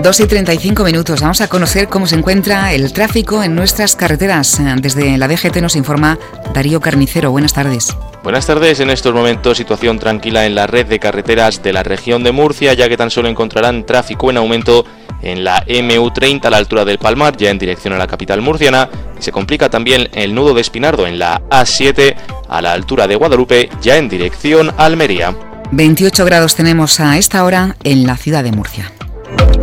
2:35. Vamos a conocer cómo se encuentra el tráfico en nuestras carreteras. Desde la DGT nos informa Darío Carnicero. Buenas tardes. Buenas tardes. En estos momentos situación tranquila en la red de carreteras de la región de Murcia, ya que tan solo encontrarán tráfico en aumento en la MU30 a la altura del Palmar, ya en dirección a la capital murciana, y se complica también el nudo de Espinardo en la A7 a la altura de Guadalupe, ya en dirección a Almería. 28 grados tenemos a esta hora en la ciudad de Murcia.